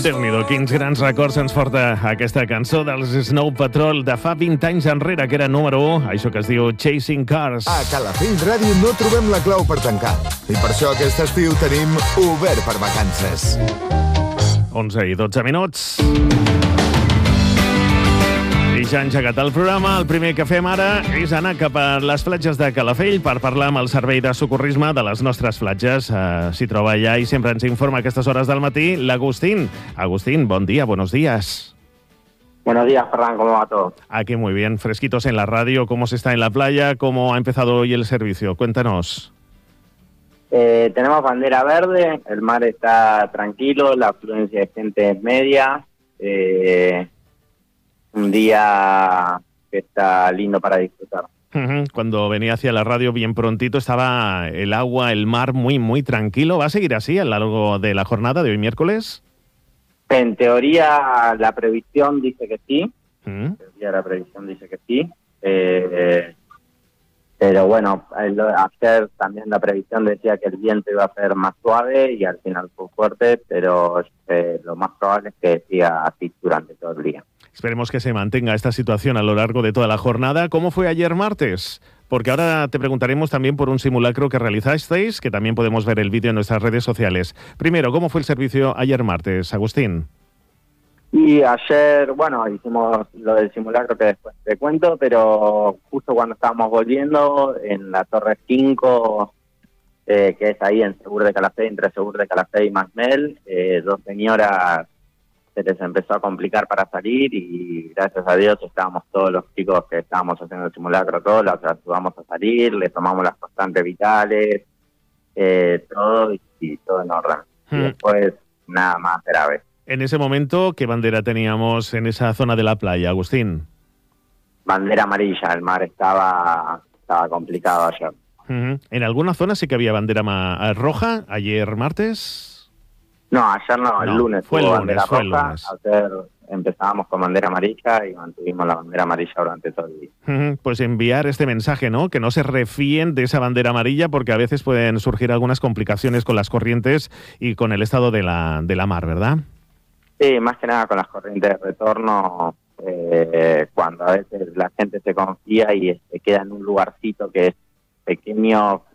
Déu-n'hi-do, quins grans records ens porta aquesta cançó dels Snow Patrol de fa 20 anys enrere, que era número 1, això que es diu Chasing Cars. A Calafell Ràdio no trobem la clau per tancar, i per això aquest estiu tenim obert per vacances. 11 i 12 minuts. I ja engegat el programa. El primer que fem ara és anar cap a les platges de Calafell per parlar amb el servei de socorrisme de les nostres platges. S'hi troba allà y sempre ens informa a aquestes hores del matí l'Agustín. Agustín, bon día, buenos días. Buenos días, Ferran, ¿cómo va todo? Aquí muy bien, fresquitos en la radio. ¿Cómo se está en la playa? ¿Cómo ha empezado hoy el servicio? Cuéntanos. Tenemos bandera verde, el mar está tranquilo, la afluencia de gente es media. Un día que está lindo para disfrutar. Cuando venía hacia la radio bien prontito estaba el agua, el mar muy tranquilo. ¿Va a seguir así a lo largo de la jornada de hoy miércoles? En teoría la previsión dice que sí. En teoría la previsión dice que sí. Pero bueno, ayer también la previsión decía que el viento iba a ser más suave y al final fue fuerte, pero lo más probable es que siga así durante todo el día. Esperemos que se mantenga esta situación a lo largo de toda la jornada. ¿Cómo fue ayer martes? Porque ahora te preguntaremos también por un simulacro que realizasteis, que también podemos ver el vídeo en nuestras redes sociales. Primero, ¿cómo fue el servicio ayer martes, Agustín? Y ayer, bueno, hicimos lo del simulacro que después te cuento, pero justo cuando estábamos volviendo en la Torre 5, que es ahí en Segur de Calafell, entre Segur de Calafell y Masmel, dos señoras se les empezó a complicar para salir y gracias a Dios estábamos todos los chicos que estábamos haciendo el simulacro, todos las ayudamos a salir, les tomamos las constantes vitales, todo y todo en orden. Y después nada más grave. En ese momento, ¿qué bandera teníamos en esa zona de la playa, Agustín? Bandera amarilla, el mar estaba complicado ayer. ¿En alguna zona sí que había bandera roja ayer martes? No, ayer no, el lunes fue el lunes, bandera fue el roja. lunes. Ayer empezábamos con bandera amarilla y mantuvimos la bandera amarilla durante todo el día. Pues enviar este mensaje, ¿no? Que no se refíen de esa bandera amarilla porque a veces pueden surgir algunas complicaciones con las corrientes y con el estado de la mar, ¿verdad? Sí, más que nada con las corrientes de retorno, cuando a veces la gente se confía y se queda en un lugarcito que es pequeño,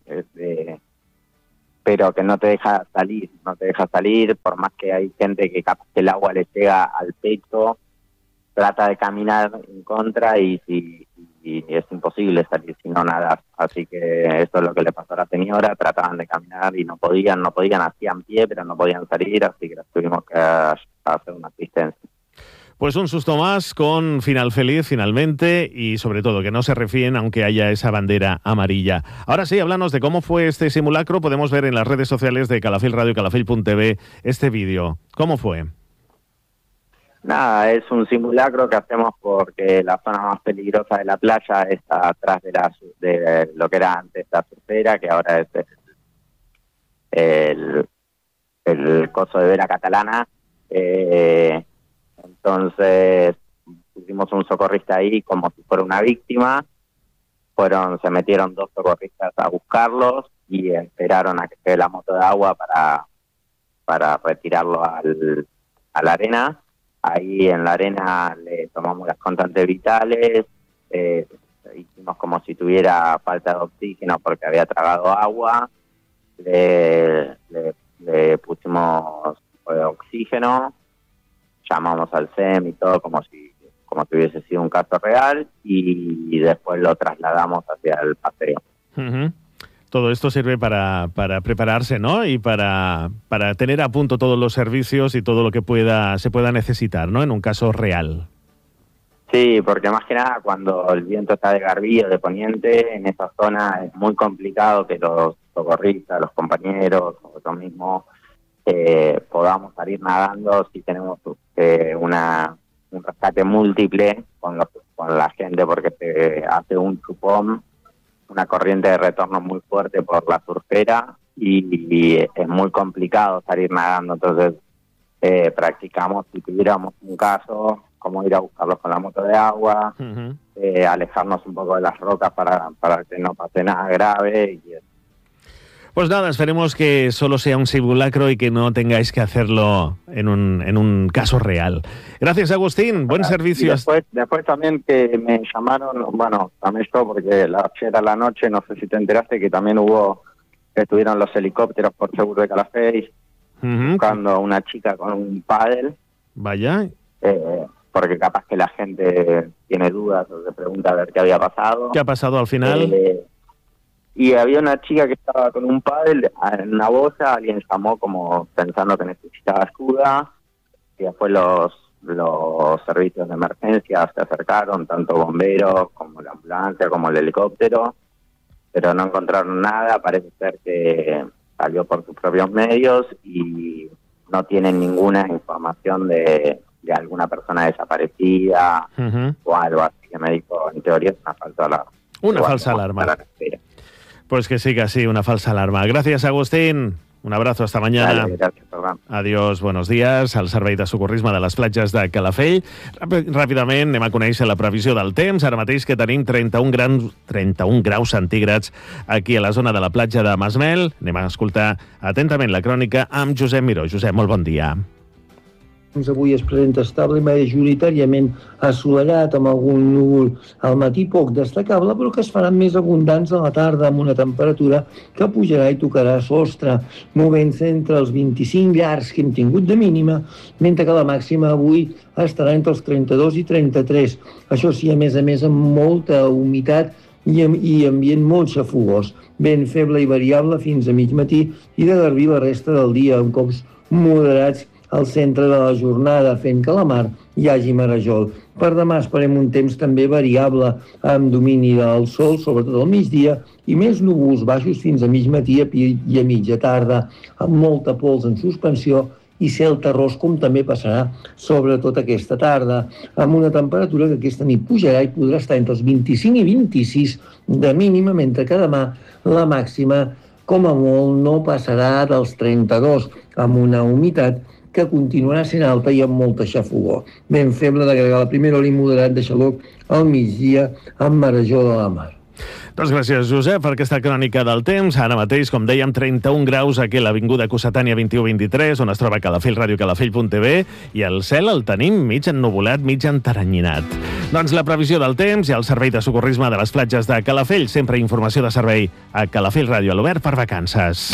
pero que no te deja salir, por más que hay gente que capaz que el agua le llega al pecho, trata de caminar en contra y es imposible salir si no nadas. Así que eso es lo que le pasó a la señora, trataban de caminar y no podían, hacían pie, pero no podían salir, así que las tuvimos que hacer una asistencia. Pues un susto más con final feliz finalmente y sobre todo que no se refíen aunque haya esa bandera amarilla. Ahora sí, háblanos de cómo fue este simulacro. Podemos ver en las redes sociales de Calafell Radio, calafell.tv, este vídeo. ¿Cómo fue? Nada, es un simulacro que hacemos porque la zona más peligrosa de la playa está atrás de lo que era antes la surfera, que ahora es el coso de Vera Catalana. Entonces pusimos un socorrista ahí como si fuera una víctima. Se metieron dos socorristas a buscarlos y esperaron a que quede la moto de agua para retirarlo a la arena. Ahí en la arena le tomamos las constantes vitales, hicimos como si tuviera falta de oxígeno porque había tragado agua, le pusimos oxígeno, llamamos al SEM y todo como si hubiese sido un caso real y después lo trasladamos hacia el paseo. Todo esto sirve para prepararse, ¿no? Y para tener a punto todos los servicios y todo lo que se pueda necesitar, ¿no? En un caso real. Sí, porque más que nada cuando el viento está de garbillo, de poniente, en esa zona es muy complicado que los socorristas, los compañeros, nosotros mismos, podamos salir nadando si tenemos un rescate múltiple con la gente, porque se hace un chupón, una corriente de retorno muy fuerte por la surfera y es muy complicado salir nadando. Entonces practicamos, si tuviéramos un caso, cómo ir a buscarlos con la moto de agua, alejarnos un poco de las rocas para que no pase nada grave. Pues nada, esperemos que solo sea un simulacro y que no tengáis que hacerlo en un caso real. Gracias, Agustín. Buen servicio. Después también que me llamaron, bueno, también yo, porque ayer a la noche, no sé si te enteraste, que también estuvieron los helicópteros por seguro de Calafell, buscando a una chica con un pádel. Vaya. Porque capaz que la gente tiene dudas o se pregunta a ver qué había pasado. ¿Qué ha pasado al final? Y había una chica que estaba con un pádel en una boya, alguien llamó como pensando que necesitaba ayuda, y después los servicios de emergencia se acercaron, tanto bomberos como la ambulancia, como el helicóptero, pero no encontraron nada. Parece ser que salió por sus propios medios y no tienen ninguna información de alguna persona desaparecida o algo así, que me dijo, en teoría es una falsa alarma. Una falsa alarma. Pues que sí, una falsa alarma. Gracias, Agustín. Un abrazo, hasta mañana. Vale, gracias, perdón. Adiós, buenos dies. Al servei de socorrisme de les platges de Calafell. Ràpidament anem a conèixer la previsió del temps. Ara mateix que tenim 31 graus centígrads aquí a la zona de la platja de Masmel. Anem a escoltar atentament la crònica amb Josep Miró. Josep, molt bon dia. Avui es presenta estable i majoritàriament assolellat, amb algun núvol al matí poc destacable, però que es faran més abundants a la tarda, amb una temperatura que pujarà i tocarà sostre, movent-se entre els 25 llargs que hem tingut de mínima, mentre que la màxima avui estarà entre els 32 i 33. Això sí, a més, amb molta humitat i ambient molt xafogós, vent feble i variable fins a mig matí i de garbí la resta del dia, amb cops moderats al centre de la jornada, fent que a la mar hi hagi marejol. Per demà esperem un temps també variable, amb domini del sol, sobretot al migdia, i més núvols baixos fins a mig matí i a mitja tarda, amb molta pols en suspensió i cel terrós, com també passarà sobretot aquesta tarda, amb una temperatura que aquesta nit pujarà i podrà estar entre els 25 i 26 de mínima, mentre que demà la màxima, com a molt, no passarà dels 32, amb una humitat que continuarà sent alta i amb molta xafogó. Vent feble d'agregar la primera hora i moderat de xaloc al migdia amb marejor de la mar. Doncs gràcies, Josep, per aquesta crònica del temps. Ara mateix, com dèiem, 31 graus aquí a l'Avinguda Cossetània 2123, on es troba Calafell, radiocalafell.tv, i el cel el tenim mig ennuvolat, mig enteranyinat. Doncs la previsió del temps i el servei de socorrisme de les platges de Calafell. Sempre informació de servei a Calafell Ràdio, a l'Obert per vacances.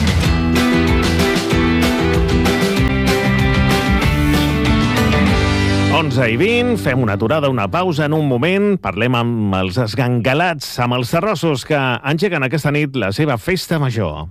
11:20, fem una aturada, una pausa. En un moment parlem amb els esgangalats, amb els terrossos que engeguen aquesta nit la seva festa major.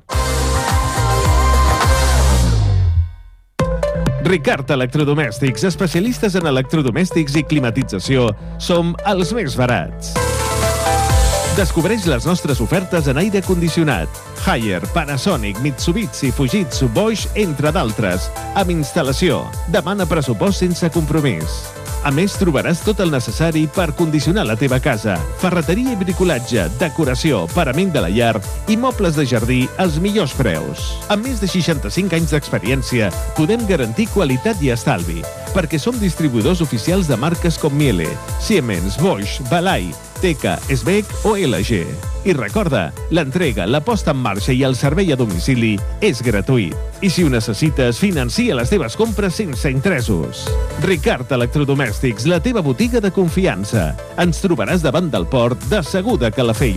Ricard Electrodomèstics, especialistes en electrodomèstics i climatització. Som els més barats. Descobreix les nostres ofertes en aire condicionat. Haier, Panasonic, Mitsubishi, Fujitsu, Bosch, entre d'altres. Amb instal·lació. Demana pressupost sense compromís. A més, trobaràs tot el necessari per condicionar la teva casa. Ferreteria i bricolatge, decoració, parament de la llar i mobles de jardí als millors preus. Amb més de 65 anys d'experiència, podem garantir qualitat i estalvi, perquè som distribuïdors oficials de marques com Miele, Siemens, Bosch, Balay, Teca, Sbec o LG. I recorda, l'entrega, la posta en marxa i el servei a domicili és gratuït. I si ho necessites, financia les teves compres sense interessos. Ricard Electrodomèstics, la teva botiga de confiança. Ens trobaràs davant del port de Segur de Calafell.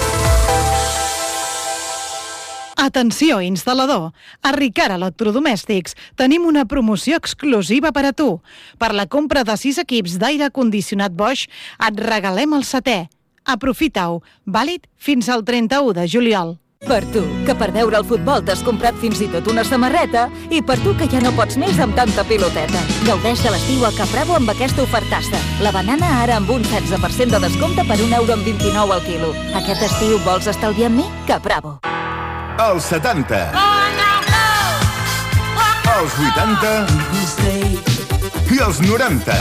Atenció, instal·lador! A Ricard Electrodomèstics tenim una promoció exclusiva per a tu. Per la compra de 6 equips d'aire condicionat Bosch et regalem el 7è. Aprofita-ho, vàlid fins al 31 de juliol. Per tu, que per veure el futbol t'has comprat fins i tot una samarreta, i per tu que ja no pots més amb tanta piloteta. Gaudeix de l'estiu a Capravo amb aquesta ofertassa. La banana ara amb un 16% de descompte per €1,29 al quilo. Aquest estiu vols estalviar amb mi? Capravo. Els 70, els 80 i els 90.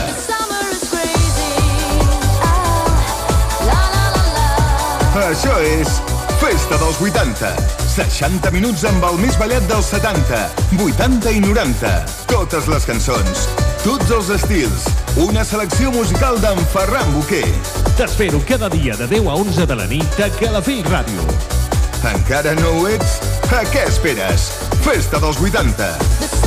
Això és Festa dels 80. 60 minuts amb el més ballat dels 70, 80 i 90. Totes les cançons, tots els estils. Una selecció musical d'en Ferran Boquer. T'espero cada dia de 10 a 11 de la nit a Calafell Ràdio. Encara no ho ets? A què esperes? Festa dels 80.